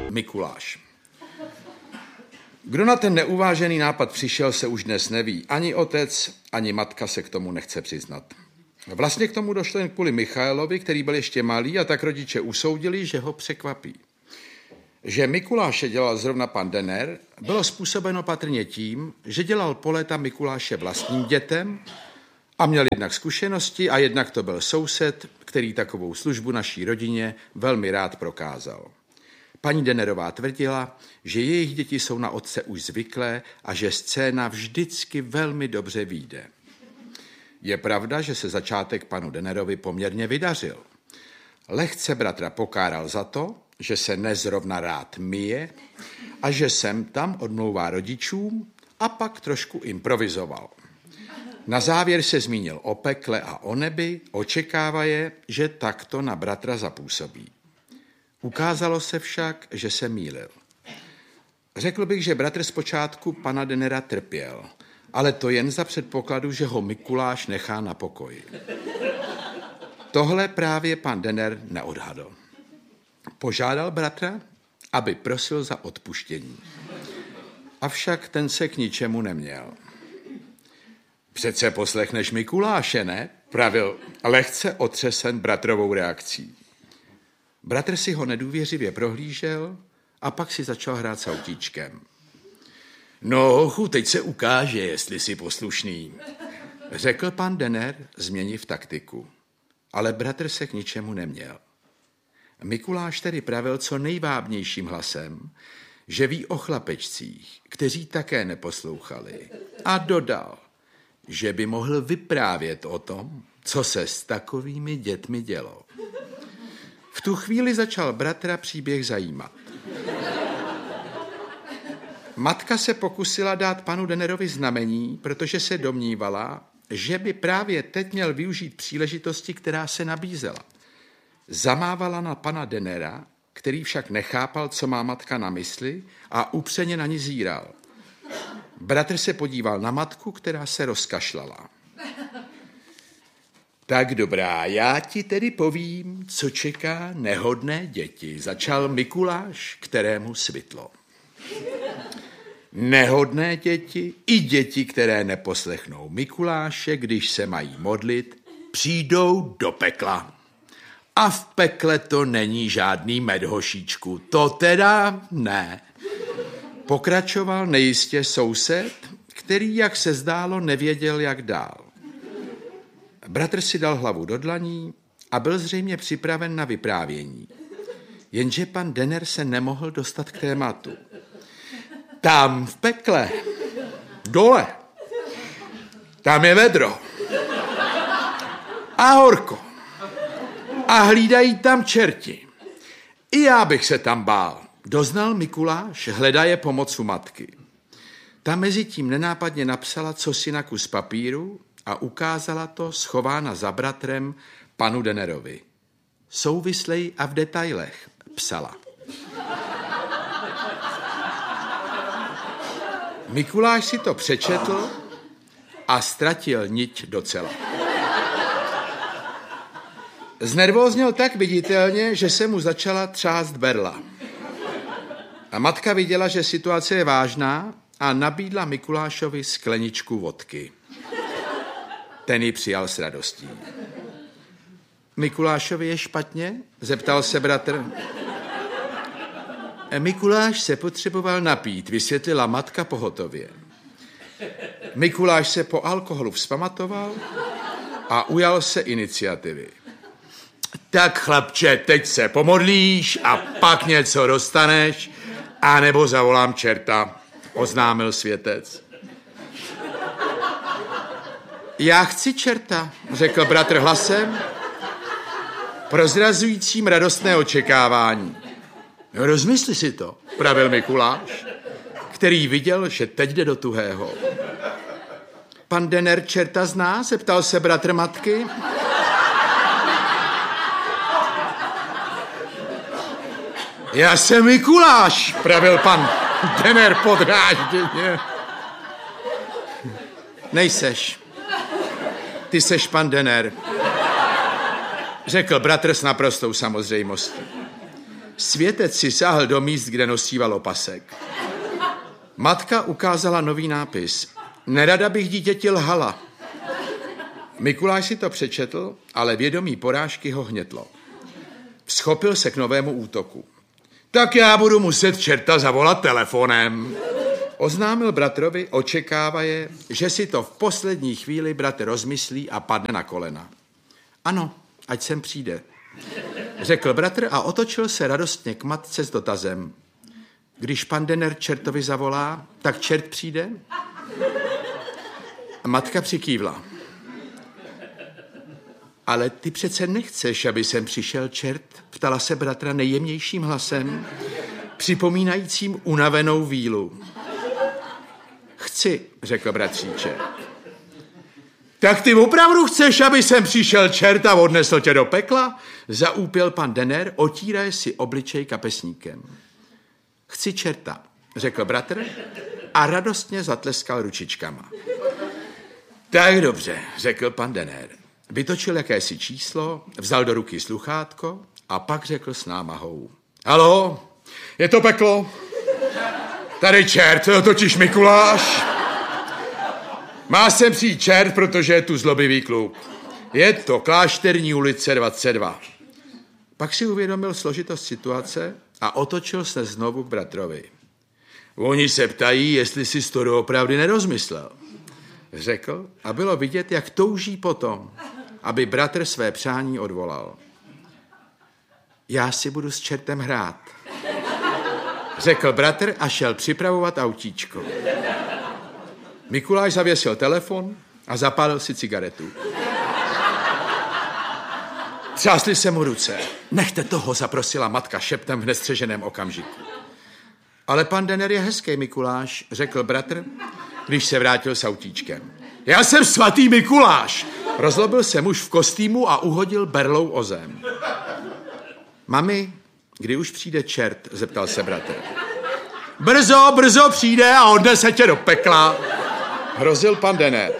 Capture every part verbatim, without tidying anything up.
Mikuláš. Kdo na ten neuvážený nápad přišel, se už dnes neví. Ani otec, ani matka se k tomu nechce přiznat. Vlastně k tomu došlo jen kvůli Michailovi, který byl ještě malý, a tak rodiče usoudili, že ho překvapí. Že Mikuláše dělal zrovna pan Denner, bylo způsobeno patrně tím, že dělal po léta Mikuláše vlastním dětem a měl jednak zkušenosti a jednak to byl soused, který takovou službu naší rodině velmi rád prokázal. Paní Dennerová tvrdila, že jejich děti jsou na otce už zvyklé a že scéna vždycky velmi dobře vyjde. Je pravda, že se začátek panu Dennerovi poměrně vydařil. Lehce bratra pokáral za to, že se nezrovna rád myje a že sem tam odmlouvá rodičům a pak trošku improvizoval. Na závěr se zmínil o pekle a o nebi, očekávaje, že takto na bratra zapůsobí. Ukázalo se však, že se mýlil. Řekl bych, že bratr zpočátku pana Dennera trpěl, ale to jen za předpokladu, že ho Mikuláš nechá na pokoji. Tohle právě pan Denner neodhadl. Požádal bratra, aby prosil za odpuštění. Avšak ten se k ničemu neměl. Přece poslechneš Mikuláše, ne? Pravil lehce otřesen bratrovou reakcí. Bratr si ho nedůvěřivě prohlížel a pak si začal hrát s autíčkem. No, hochu, teď se ukáže, jestli jsi poslušný, řekl pan Denner, změniv taktiku. Ale bratr se k ničemu neměl. Mikuláš tedy pravil co nejvábnějším hlasem, že ví o chlapečcích, kteří také neposlouchali, a dodal, že by mohl vyprávět o tom, co se s takovými dětmi dělo. V tu chvíli začal bratra příběh zajímat. Matka se pokusila dát panu Dennerovi znamení, protože se domnívala, že by právě teď měl využít příležitosti, která se nabízela. Zamávala na pana Dennera, který však nechápal, co má matka na mysli, a upřeně na ní zíral. Bratr se podíval na matku, která se rozkašlala. Tak dobrá, já ti tedy povím, co čeká nehodné děti, začal Mikuláš, kterému svitlo. Nehodné děti i děti, které neposlechnou Mikuláše, když se mají modlit, přijdou do pekla. A v pekle to není žádný medhošíčku, to teda ne. Pokračoval nejistě soused, který, jak se zdálo, nevěděl, jak dál. Bratr si dal hlavu do dlaní a byl zřejmě připraven na vyprávění. Jenže pan Denner se nemohl dostat k tématu. Tam v pekle, dole, tam je vedro a horko a hlídají tam čerti. I já bych se tam bál, doznal Mikuláš, hledaje pomoc u matky. Ta mezi tím nenápadně napsala cosi na kus papíru a ukázala to schována za bratrem panu Dennerovi. Souvislej a v detailech, psala. Mikuláš si to přečetl a ztratil niť docela. Znervózněl tak viditelně, že se mu začala třást berla. A matka viděla, že situace je vážná, a nabídla Mikulášovi skleničku vodky. Ten ji přijal s radostí. Mikulášovi je špatně? Zeptal se bratr. Mikuláš se potřeboval napít, vysvětlila matka pohotově. Mikuláš se po alkoholu vzpamatoval a ujal se iniciativy. Tak chlapče, teď se pomodlíš a pak něco dostaneš, anebo zavolám čerta, oznámil světec. Já chci čerta, řekl bratr hlasem, prozrazujícím radostné očekávání. Rozmysli si to, pravil Mikuláš, který viděl, že teď jde do tuhého. Pan Denner čerta zná, zeptal se bratr matky. Já jsem Mikuláš, pravil pan Denner podrážděně. Nejseš. Ty seš pan Denner, řekl bratr s naprostou samozřejmostí. Světec si sáhl do míst, kde nosíval opasek. Matka ukázala nový nápis. Nerada bych dítěti lhala. Mikuláš si to přečetl, ale vědomí porážky ho hnětlo. Vzchopil se k novému útoku. Tak já budu muset čerta zavolat telefonem. Oznámil bratrovi, očekávaje, že si to v poslední chvíli bratr rozmyslí a padne na kolena. Ano, ať sem přijde, řekl bratr a otočil se radostně k matce s dotazem. Když pan Denner čertovi zavolá, tak čert přijde? Matka přikývla. Ale ty přece nechceš, aby sem přišel čert, ptala se bratra nejjemnějším hlasem, připomínajícím unavenou vílu. Chci, řekl bratříček. Tak ty opravdu chceš, aby sem přišel čert a odnesl tě do pekla? Zaúpěl pan Denner, otíraje si obličej kapesníkem. Chci čerta, řekl bratr a radostně zatleskal ručičkama. Tak dobře, řekl pan Denner. Vytočil jakési číslo, vzal do ruky sluchátko a pak řekl s námahou. Haló, je to peklo? Tady čert, totiž Mikuláš. Má sem přijít čert, protože je tu zlobivý kluk. Je to Klášterní ulice dvacet dva. Pak si uvědomil složitost situace a otočil se znovu k bratrovi. Oni se ptají, jestli si to doopravdy nerozmyslel. Řekl a bylo vidět, jak touží potom, aby bratr své přání odvolal. Já si budu s čertem hrát, řekl bratr a šel připravovat autíčko. Mikuláš zavěsil telefon a zapálil si cigaretu. Třásly se mu ruce. Nechte toho, zaprosila matka šeptem v nestřeženém okamžiku. Ale pan Denner je hezký, Mikuláš, řekl bratr, když se vrátil s autíčkem. Já jsem svatý Mikuláš! Rozlobil se muž v kostýmu a uhodil berlou o zem. Mami, kdy už přijde čert, zeptal se bratr. Brzo, brzo přijde a odnese tě do pekla, hrozil pan Denner.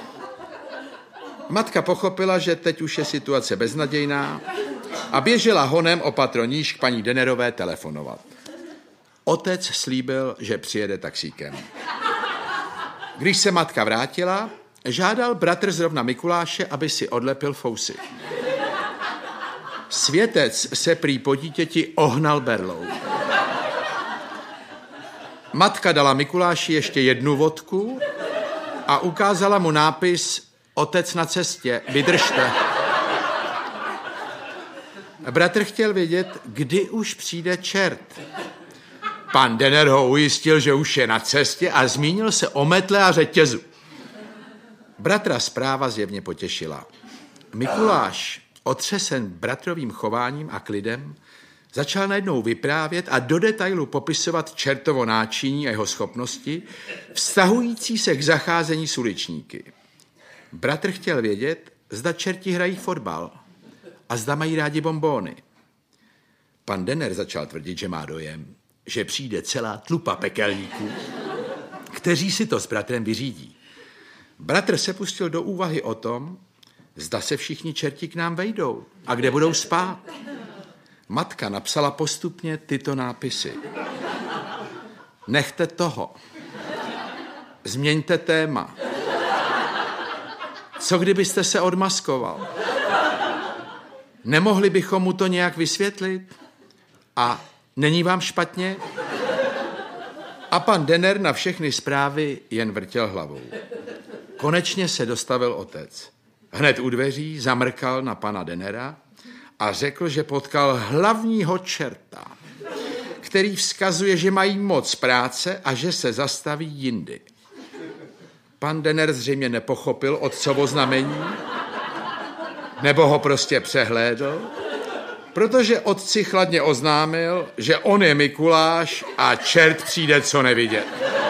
Matka pochopila, že teď už je situace beznadějná a běžela honem o patro níž k paní Dennerové telefonovat. Otec slíbil, že přijede taxíkem. Když se matka vrátila, žádal bratr zrovna Mikuláše, aby si odlepil fousy. Světec se prý po dítěti ohnal berlou. Matka dala Mikuláši ještě jednu vodku a ukázala mu nápis Otec na cestě, vydržte. Bratr chtěl vědět, kdy už přijde čert. Pan Denner ho ujistil, že už je na cestě a zmínil se o metle a řetězu. Bratra zpráva zjevně potěšila. Mikuláš, otřesen bratrovým chováním a klidem, začal najednou vyprávět a do detailu popisovat čertovo náčiní a jeho schopnosti, vztahující se k zacházení s uličníky. Bratr chtěl vědět, zda čerti hrají fotbal a zda mají rádi bonbóny. Pan Denner začal tvrdit, že má dojem, že přijde celá tlupa pekelníků, kteří si to s bratrem vyřídí. Bratr se pustil do úvahy o tom, zda se všichni čerti k nám vejdou a kde budou spát. Matka napsala postupně tyto nápisy. Nechte toho. Změňte téma. Co kdybyste se odmaskoval? Nemohli bychom mu to nějak vysvětlit? A není vám špatně? A pan Denner na všechny zprávy jen vrtěl hlavou. Konečně se dostavil otec. Hned u dveří zamrkal na pana Dennera a řekl, že potkal hlavního čerta, který vzkazuje, že mají moc práce a že se zastaví jindy. Pan Denner zřejmě nepochopil otcovo znamení, nebo ho prostě přehlédl, protože otci chladně oznámil, že on je Mikuláš a čert přijde co nevidět.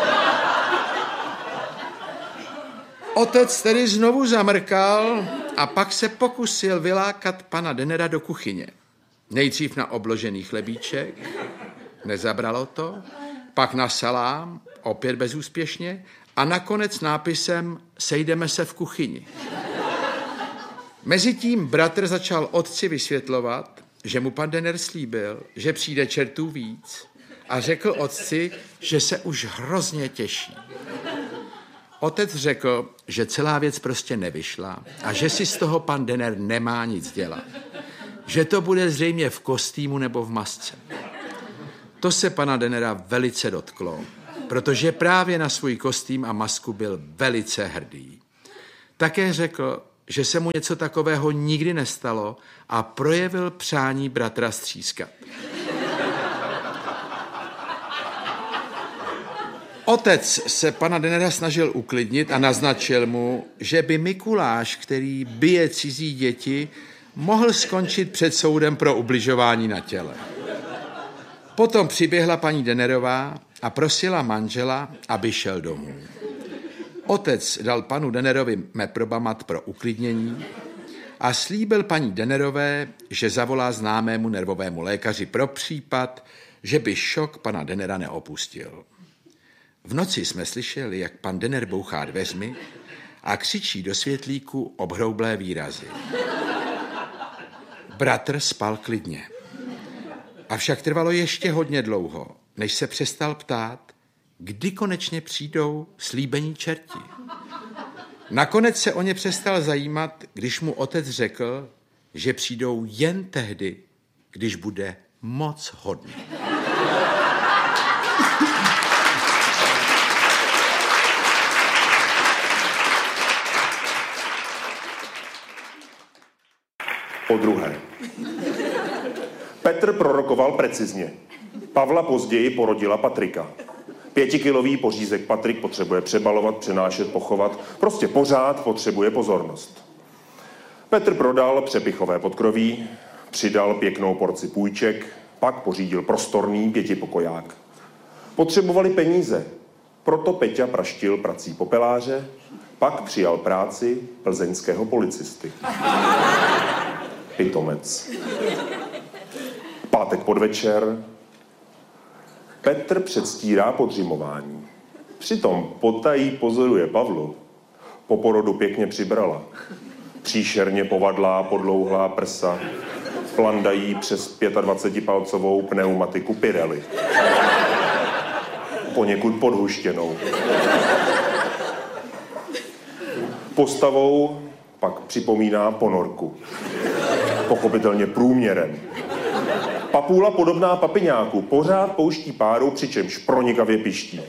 Otec tedy znovu zamrkal a pak se pokusil vylákat pana Dennera do kuchyně. Nejdřív na obložený chlebíček, nezabralo to, pak na salám, opět bezúspěšně, a nakonec nápisem Sejdeme se v kuchyni. Mezitím bratr začal otci vysvětlovat, že mu pan Denner slíbil, že přijde čertů víc a řekl otci, že se už hrozně těší. Otec řekl, že celá věc prostě nevyšla a že si z toho pan Denner nemá nic dělat. Že to bude zřejmě v kostýmu nebo v masce. To se pana Dennera velice dotklo, protože právě na svůj kostým a masku byl velice hrdý. Také řekl, že se mu něco takového nikdy nestalo a projevil přání bratra střískat. Otec se pana Dennera snažil uklidnit a naznačil mu, že by Mikuláš, který bije cizí děti, mohl skončit před soudem pro ubližování na těle. Potom přiběhla paní Dennerová a prosila manžela, aby šel domů. Otec dal panu Dennerovi meprobamat pro uklidnění a slíbil paní Dennerové, že zavolá známému nervovému lékaři pro případ, že by šok pana Dennera neopustil. V noci jsme slyšeli, jak pan Denner bouchá dveřmi a křičí do světlíku obhroublé výrazy. Bratr spal klidně. Avšak trvalo ještě hodně dlouho, než se přestal ptát, kdy konečně přijdou slíbení čerti. Nakonec se o ně přestal zajímat, když mu otec řekl, že přijdou jen tehdy, když bude moc hodný. Podruhé. Petr prorokoval precizně. Pavla později porodila Patrika. Pětikilový pořízek Patrik potřebuje přebalovat, přenášet, pochovat. Prostě pořád potřebuje pozornost. Petr prodal přepichové podkroví, přidal pěknou porci půjček, pak pořídil prostorný pětipokoják. Potřebovali peníze, proto Peťa praštil prací popeláře, pak přijal práci plzeňského policisty. Pitomec. Pátek podvečer. Petr předstírá podřimování. Přitom potají pozoruje Pavlu. Po porodu pěkně přibrala. Příšerně povadlá podlouhlá prsa. Plandají přes dvacetipětipalcovou pneumatiku Pirelli. Poněkud podhuštěnou. Postavou pak připomíná ponorku. Pochopitelně průměrem. Papula podobná papiňáku pořád pouští páru, přičemž pronikavě piští.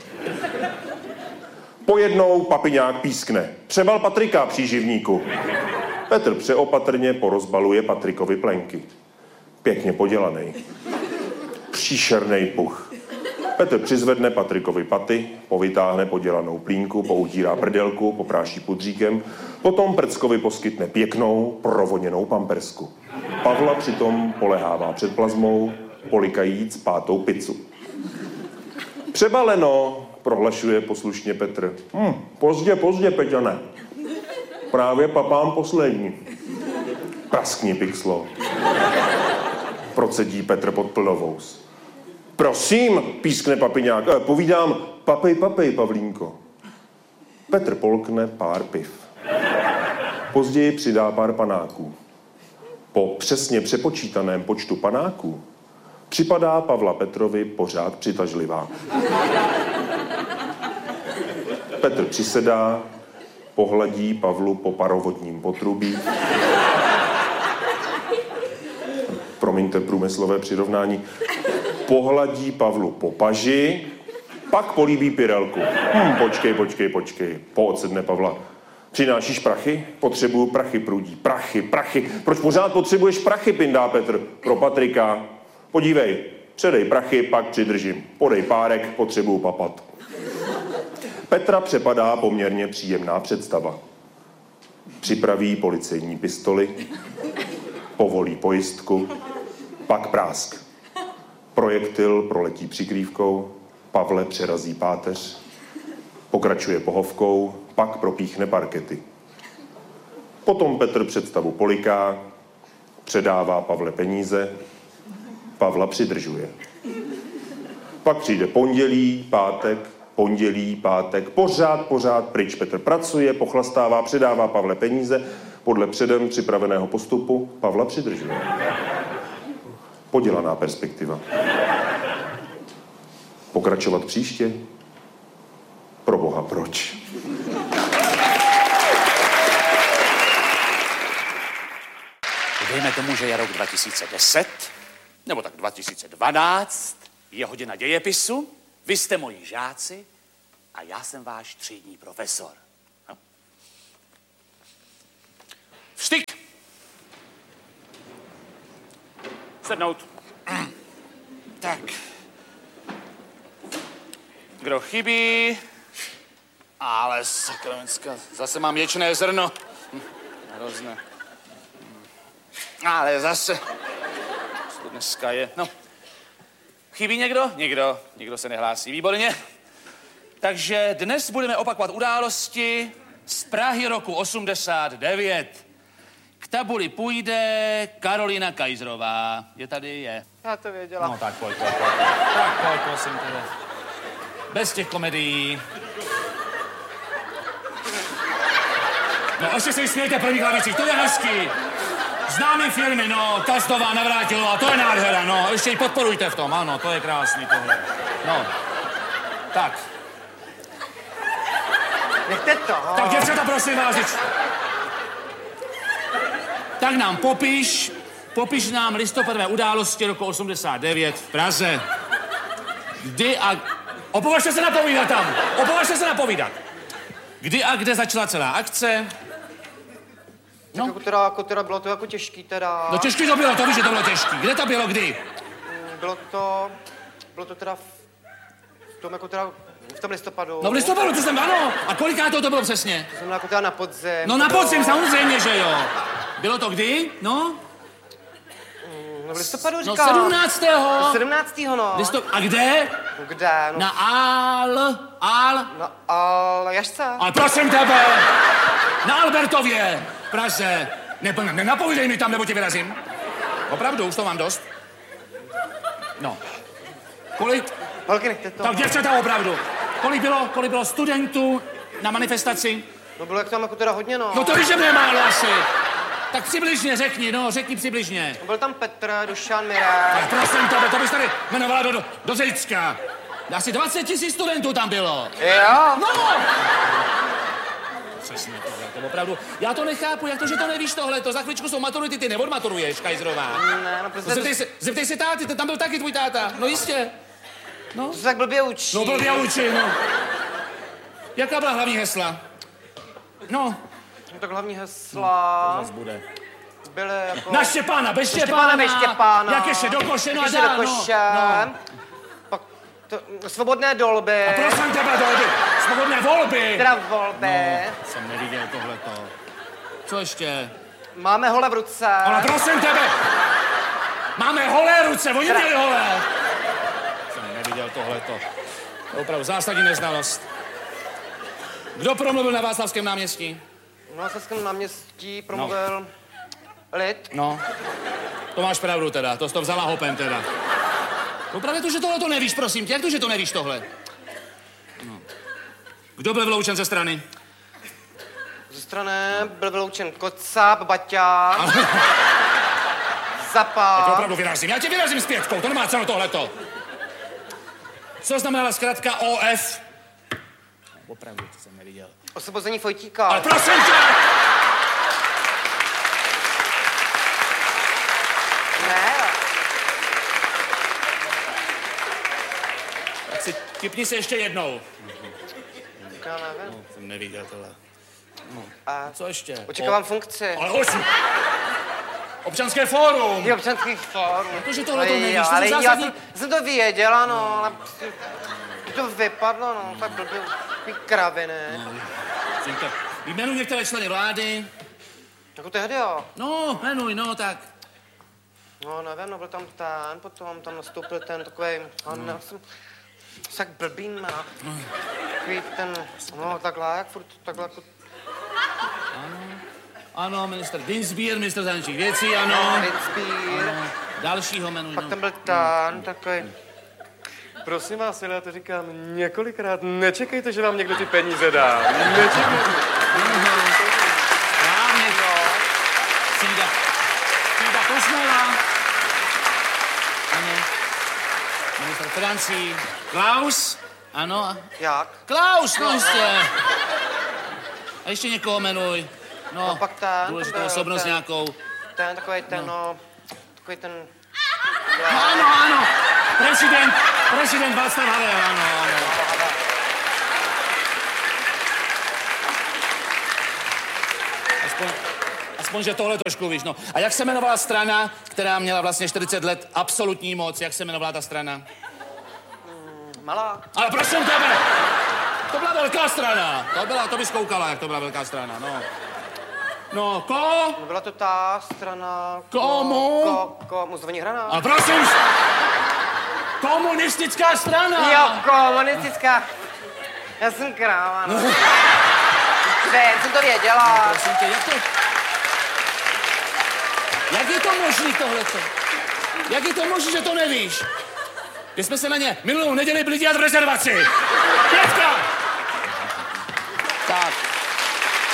Pojednou papiňák pískne. Přebal Patrika, příživníku. Petr přeopatrně porozbaluje Patrikovi plenky. Pěkně podělaný. Příšernej puch. Petr přizvedne Patrikovi paty, povytáhne podělanou plínku, poutírá prdelku, popráší pudříkem, potom Prckovi poskytne pěknou, provoněnou pampersku. Pavla přitom polehává před plazmou, polikajíc pátou pizzu. Přebaleno, prohlašuje poslušně Petr. Hm, pozdě, pozdě, Peťane. Právě papám poslední. Praskni, pixlo. Procedí Petr pod plnovous. Prosím, pískne papiňák. Eh, povídám, papej, papej, Pavlínko. Petr polkne pár piv. Později přidá pár panáků. Po přesně přepočítaném počtu panáků připadá Pavla Petrovi pořád přitažlivá. Petr přisedá, pohladí Pavlu po parovodním potrubí. Promiňte průmyslové přirovnání. Pohladí Pavlu po paži, pak políbí Pirelku. Hm, počkej, počkej, počkej. Poodsedne Pavla. Přinášíš prachy? Potřebuju prachy, prudí. Prachy, prachy. Proč pořád potřebuješ prachy, pindá Petr? Pro Patrika. Podívej, předej prachy, pak přidržím. Podej párek, potřebuju papat. Petra přepadá poměrně příjemná představa. Připraví policejní pistoli, povolí pojistku, pak prásk. Projektil proletí přikrývkou, Pavle přerazí páteř, pokračuje pohovkou, pak propíchne parkety. Potom Petr představu poliká, předává Pavle peníze, Pavla přidržuje. Pak přijde pondělí, pátek, pondělí, pátek, pořád, pořád pryč. Petr pracuje, pochlastává, předává Pavle peníze, podle předem připraveného postupu Pavla přidržuje. Podělaná perspektiva. Pokračovat příště? Pro boha, proč? Dejme tomu, že je rok dva tisíce deset, nebo tak dva tisíce dvanáct, je hodina dějepisu, vy jste moji žáci a já jsem váš třídní profesor. No. Vstyk! Sednout. Tak. Kdo chybí? Ale sakramenská, zase mám ječné zrno. Hm, hrozné. Ale zase. Co dneska je? No. Chybí někdo? Nikdo. Nikdo se nehlásí. Výborně. Takže dnes budeme opakovat události z Prahy roku osmdesát devět. K tabuli půjde Karolina Kajzrová. Je tady? Je. Já to věděla. No tak pojď, pojď, pojď. Tak pojď, prosím tebe. Bez těch komedií. No, ještě se smějte první klavici, to je hezký. Známý filmy, no, Kastová, Navrátilová, to je nádhera, no, ještě ji podporujte v tom, ano, to je krásný tohle. No, tak. Nechte to. Tak děvčata, prosím vás, děč... Tak nám popiš, popiš nám listopadové události roku osmdesát devět v Praze. Kdy a... Opovažte se napovídat tam, opovažte se napovídat. Kdy a kde začala celá akce? No. Tak jako teda, jako teda bylo to jako těžký teda. No těžký to bylo, to víš, že to bylo těžký. Kde to bylo, kdy? Bylo to, bylo to teda v, v tom jako teda, v tom listopadu. No v listopadu, to jsem, ano. A koliká to bylo přesně? To znamená jako teda na podzim. No na podzim, samozřejmě, že jo. Bylo to kdy? No? No v listopadu No říkám. sedmnáctého. sedmnáctého no. Listop... A kde? Kde? No. Na Al... Al... Na Aljašce. Ale prosím tebe! Na Albertově, v Praze. Ne, nenapovídej mi tam, nebo tě vyrazím. Opravdu, už to mám dost. No. Kolik? Holky, nechte to. Tak děvčata, opravdu. Kolik bylo, kolik bylo studentů na manifestaci? No bylo jak tam jako teda hodně, no. No to víš, že mě málo asi. Tak přibližně řekni, no, řekni přibližně. Byl tam Petr, Dušan, Mirek. Tak prosím tebe, to bys tady jmenovala do, do, do Zejcka. Asi dvacet tisíc studentů tam bylo. Jo. No! Přesně tohle, to opravdu. Já to nechápu, jak to, že to nevíš tohle. To za chvíličku jsou maturity, ty neodmaturuješ, Kajzrová. Ne, no prostě... Zeptej se, zeptej se táty, tam byl taky tvůj táta. No jistě. No. To se tak blbě učí. No blbě učí, no. Jaká byla hlavní hesla? No. No tak hlavní hesla... To zas bude. Byly jako... Na Štěpána, bez Štěpána, Štěpána. bez Štěpána. Jak ještě do koše, no a Jak ještě dál, do no. koše. No. Pak to, svobodné dolby. A prosím tebe, dolby. Svobodné volby. Teda volby. No, jsem neviděl tohleto. Co ještě? Máme hole v ruce. Ale prosím tebe. Máme holé ruce, oni měli holé. Jsem neviděl tohleto. To je opravdu zásadní neznalost. Kdo promluvil na Václavském náměstí? Na Václavském náměstí promluvil no. Lid. No, to máš pravdu teda, to jsi to vzala hopem teda. No právě to, že tohle to nevíš, prosím tě, jak to, že to nevíš tohle? No. Kdo byl vyloučen ze strany? Ze strany byl vyloučen Kocáb, Baťa, Ale... Zapa. Já to opravdu vyrazím, já tě vyrazím s pětkou, to nemá cenu tohleto. Co znamenala zkrátka O F? Opravdu, to jsem neviděl. Osvobození Fojtíka. Ale prosím tě! Ne. Tak si tipni se ještě jednou. Já nevím. No, jsem neviděl tohle. No. A Co ještě? očekávám O... funkci. Ale osm. Občanské fórum. Je občanský fórum. Protože tohle to nevíš, to ale je já zásadní... jsem, jsem to věděla, no, ale prostě to vypadlo, no, tak blbě, takový kraviny. No, jmenuj některé členy vlády. Jako tehdy, jo. No, jmenuj, no, tak. No, nevím, no, byl tam ten, potom tam nastoupil ten takovej, no. Ne, jsem, tak blbý má. Takový ten, no, takhle, jak furt, takhle jako... Ano, ano, minister Dinsbier, minister zahraničních věcí, ano. Dinsbier. Ano. Dalšího jmenuj, Pak no. tam byl ten, takový. Prosím vás, já to říkám několikrát, nečekejte, že vám někdo ty peníze dá. Nečekejte. Správně. Cída. Cída Kosmela. ministr financí. Klaus? Ano. Jak? Klaus, no jistě. A ještě někoho jmenuj. No, No pak ten, důležitou ten, osobnost ten. nějakou. Ten takový ten, no, takový ten... No, ano, ano. Prezident, prezident Václav Havel, ano, ano. Aspoň, aspoň, že tohle trošku víš, no. A jak se jmenovala strana, která měla vlastně čtyřicet let absolutní moc? Jak se jmenovala ta strana? Mm, malá. Ale prosím tebe, to byla velká strana. To byla, to bys koukala, jak to byla velká strana, no. No, ko? No byla to ta strana... Komu? Ko, ko, Muzdovní hrana. A prosím, komunistická strana. Jo, komunistická. Já jsem kráva, no. Ne, jsem to věděla. No, prosím tě, jak to... Jak je to možný tohleto? Jak je to možný, že to nevíš? Když jsme se na ně minulou neděli byli dělat v rezervaci. Pětka!